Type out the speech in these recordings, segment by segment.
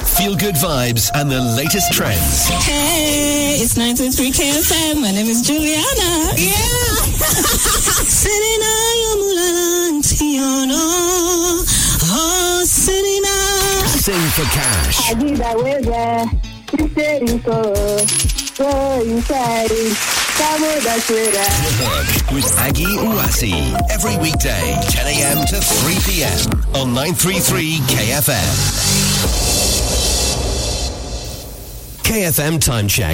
feel-good vibes and the latest trends. Hey, it's 93 KFM. My name is Juliana. Yeah. Sing for cash. With Aggie Uwasi every weekday 10 a.m. to 3 p.m. on 933 KFM. KFM time check.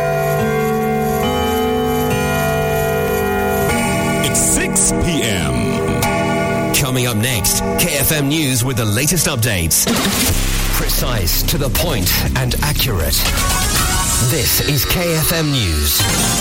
It's 6 p.m. Coming up next, KFM News with the latest updates. Precise, to the point, and accurate. This is KFM News.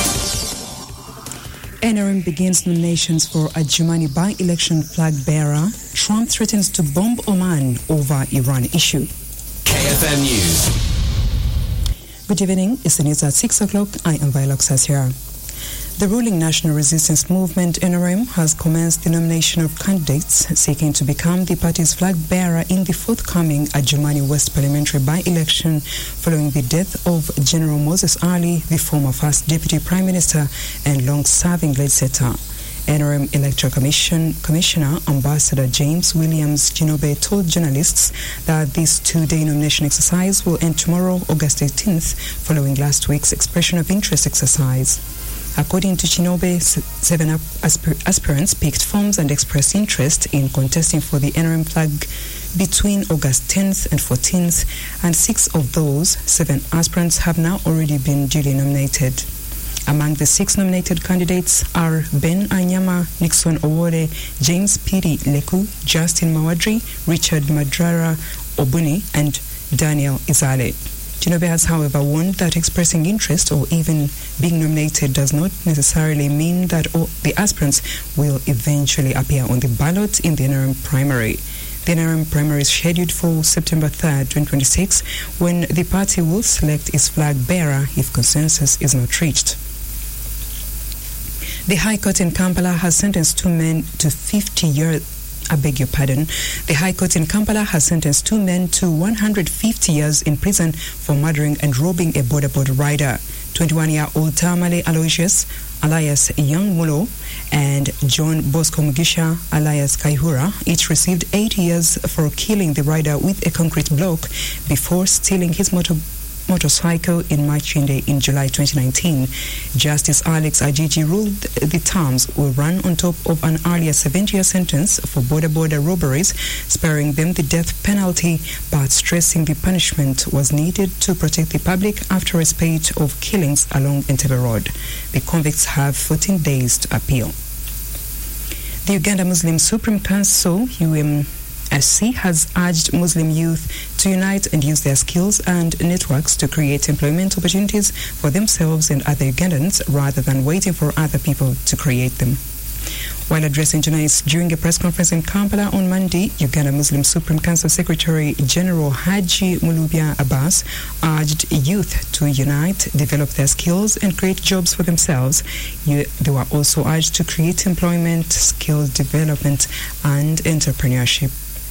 NRM begins nominations for Adjumani by-election flag bearer. Trump threatens to bomb Oman over Iran issue. KFM News. Good evening. It's the news at 6 o'clock. I am Viola Sasira. The ruling National Resistance Movement, NRM, has commenced the nomination of candidates seeking to become the party's flag bearer in the forthcoming Adjumani West parliamentary by-election following the death of General Moses Ali, the former first Deputy Prime Minister and long-serving legislator. NRM Electoral Commissioner Ambassador James Williams Jinobe told journalists that this two-day nomination exercise will end tomorrow, August 18th, following last week's expression of interest exercise. According to Chinobe, 7 aspirants picked forms and expressed interest in contesting for the NRM flag between August 10th and 14th, and 6 of those 7 aspirants have now already been duly nominated. Among the 6 nominated candidates are Ben Anyama, Nixon Owore, James Piri Leku, Justin Mawadri, Richard Madrara Obuni, and Daniel Izale. Chinobe has, however, warned that expressing interest or even being nominated does not necessarily mean that all the aspirants will eventually appear on the ballot in the NRM primary. The NRM primary is scheduled for September 3rd, 2026, when the party will select its flag bearer if consensus is not reached. The High Court in Kampala has sentenced 2 men to 50 years. The High Court in Kampala has sentenced 2 men to 150 years in prison for murdering and robbing a border rider. 21-year-old Tamale Aloysius, alias Young Mulo, and John Bosco Mugisha, alias Kaihura, each received 8 years for killing the rider with a concrete block before stealing his motorcycle in Machinde in July 2019. Justice Alex Ajiji ruled the terms will run on top of an earlier 7-year sentence for border robberies, sparing them the death penalty, but stressing the punishment was needed to protect the public after a spate of killings along Entebbe Road. The convicts have 14 days to appeal. The Uganda Muslim Supreme Council, UMSC, has urged Muslim youth to unite and use their skills and networks to create employment opportunities for themselves and other Ugandans rather than waiting for other people to create them. While addressing journalists during a press conference in Kampala on Monday, Uganda Muslim Supreme Council Secretary General Haji Mulubya Abbas urged youth to unite, develop their skills and create jobs for themselves. They were also urged to create employment, skill development and entrepreneurship.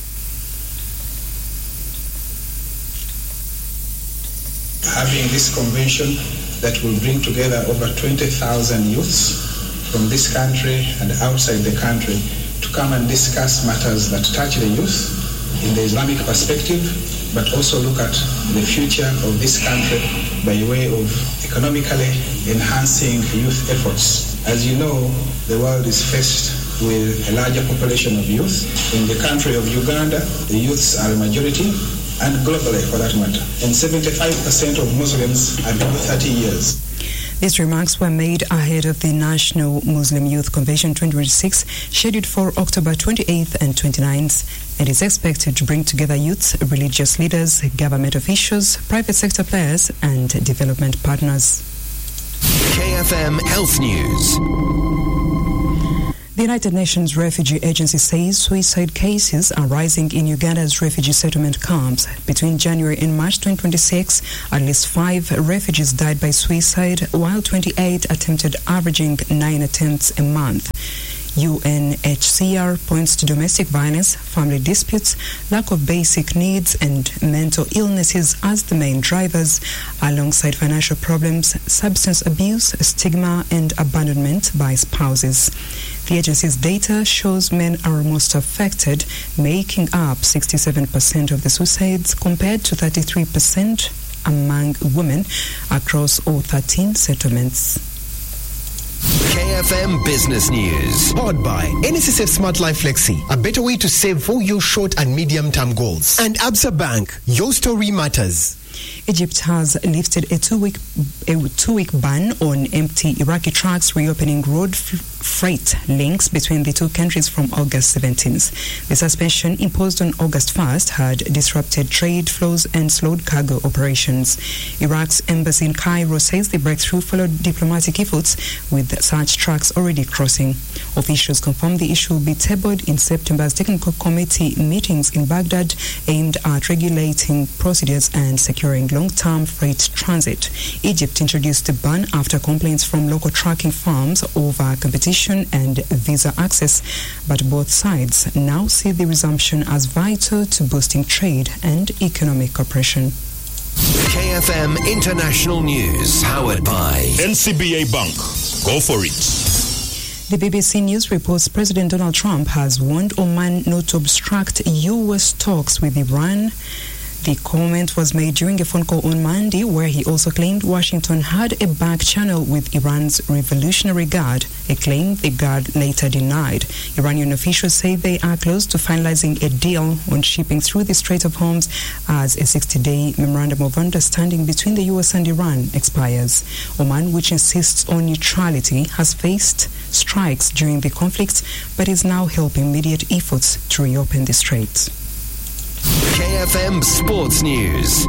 Having this convention that will bring together over 20,000 youths from this country and outside the country to come and discuss matters that touch the youth in the Islamic perspective, but also look at the future of this country by way of economically enhancing youth efforts. As you know, the world is faced with a larger population of youth. In the country of Uganda, the youths are a majority, and globally for that matter. And 75% of Muslims are below 30 years. These remarks were made ahead of the National Muslim Youth Convention 2026, scheduled for October 28th and 29th, and is expected to bring together youths, religious leaders, government officials, private sector players, and development partners. KFM Health News. The United Nations Refugee Agency says suicide cases are rising in Uganda's refugee settlement camps. Between January and March 2026, at least 5 refugees died by suicide, while 28 attempted, averaging 9 attempts a month. UNHCR points to domestic violence, family disputes, lack of basic needs, and mental illnesses as the main drivers, alongside financial problems, substance abuse, stigma, and abandonment by spouses. The agency's data shows men are most affected, making up 67% of the suicides compared to 33% among women across all 13 settlements. KFM Business News. Powered by NSSF Smart Life Flexi, a better way to save for your short and medium-term goals. And Absa Bank, your story matters. Egypt has lifted a two-week ban on empty Iraqi trucks, reopening road freight links between the two countries from August 17th. The suspension imposed on August 1st had disrupted trade flows and slowed cargo operations. Iraq's embassy in Cairo says the breakthrough followed diplomatic efforts, with such trucks already crossing. Officials confirmed the issue will be tabled in September's technical committee meetings in Baghdad, aimed at regulating procedures and securing long-term freight transit. Egypt introduced the ban after complaints from local trucking firms over competition and visa access, but both sides now see the resumption as vital to boosting trade and economic cooperation. KFM International News, powered by NCBA Bank. Go for it. The BBC News reports President Donald Trump has warned Oman not to obstruct U.S. talks with Iran. The comment was made during a phone call on Monday, where he also claimed Washington had a back channel with Iran's Revolutionary Guard, a claim the Guard later denied. Iranian officials say they are close to finalizing a deal on shipping through the Strait of Hormuz as a 60-day memorandum of understanding between the U.S. and Iran expires. Oman, which insists on neutrality, has faced strikes during the conflict, but is now helping mediate efforts to reopen the strait. KFM Sports News.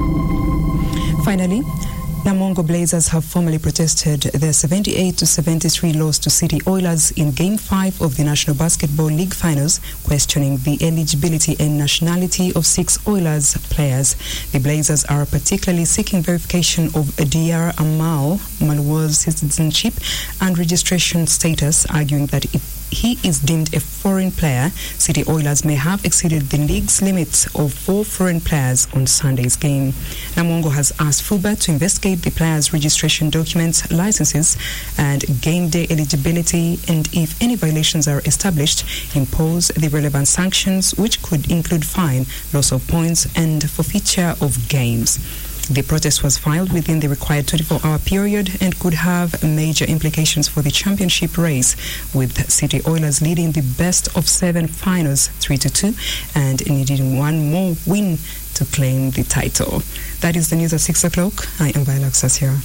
Finally, Namongo Blazers have formally protested their 78-73 loss to City Oilers in Game 5 of the National Basketball League Finals, questioning the eligibility and nationality of 6 Oilers players. The Blazers are particularly seeking verification of DR Amal Malwal's citizenship and registration status, arguing that if he is deemed a foreign player, City Oilers may have exceeded the league's limits of 4 foreign players on Sunday's game. Namongo has asked FUBA to investigate the players' registration documents, licenses, and game day eligibility, and if any violations are established, impose the relevant sanctions, which could include fine, loss of points, and forfeiture of games. The protest was filed within the required 24-hour period and could have major implications for the championship race, with City Oilers leading the best of 7 finals 3-2 and needing one more win to claim the title. That is the news at 6 o'clock. I am Viola Xasira.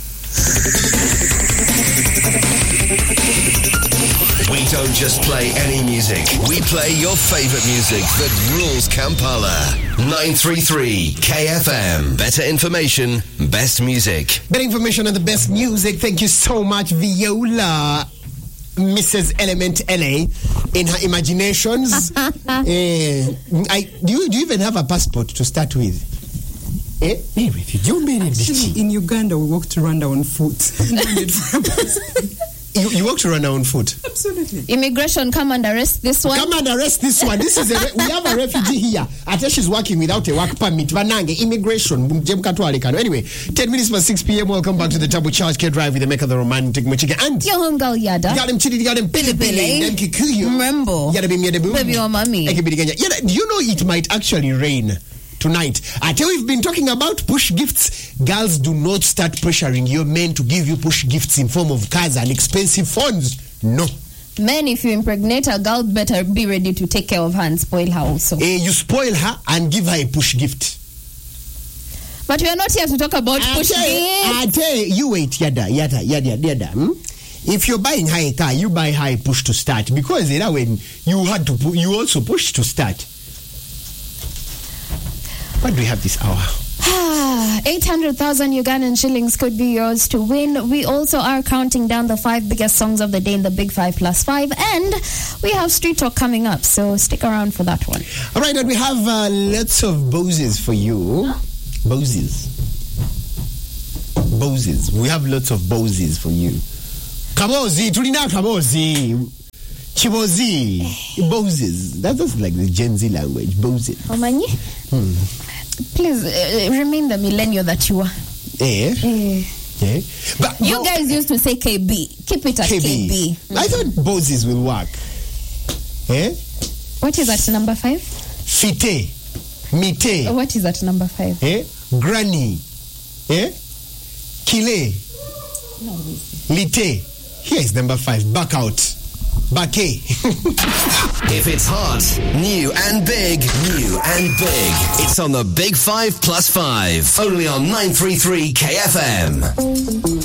We don't just play any music. We play your favorite music that rules Kampala. 933 KFM. Better information, best music. Better information and the best music. Thank you so much, Viola. Mrs. Element LA in her imaginations. Do you even have a passport to start with? Actually, in Uganda, we walked to Rwanda on foot. You walked to Rwanda on foot? Absolutely. Immigration, come and arrest this one. Come and arrest this one. This is we have a refugee here. I tell she's working without a work permit. Banange, immigration. Anyway, 10 minutes past 6 p.m. Welcome back to the Double Charge K Drive with the maker of the romantic Machika and Your Hungal Yada. Got him chitty, got him Billy, then Kikuyu. Remember. Yada bim, yada boom. Baby or mommy. Do you know it might actually rain tonight? I tell you, we've been talking about push gifts. Girls, do not start pressuring your men to give you push gifts in form of cars and expensive phones. No. Men, if you impregnate a girl, better be ready to take care of her and spoil her also. You spoil her and give her a push gift. But we are not here to talk about push gifts. I tell you, wait, yada. If you're buying her a car, you buy her a push to start, because when you had to, you also push to start. What do we have this hour? 800,000 Ugandan shillings could be yours to win. We also are counting down the 5 biggest songs of the day in the Big 5 plus 5, and we have Street Talk coming up, so stick around for that one. All right, and we have lots of Boses for you. Boses. We have lots of Boses for you. Kamozi, tulina Kamozi. Chibozi. Boses. That's like the Gen Z language. Boses. Omanyi? Please remain the millennial that you are. But you guys used to say KB. Keep it at KB. I thought Boses will work. What is at number 5? Fite. Mite. What is at number 5? Granny. Kile. Lite. Here is number 5. Back out. Bake. If it's hot, new and big, it's on the Big 5+5. Only on 933 KFM.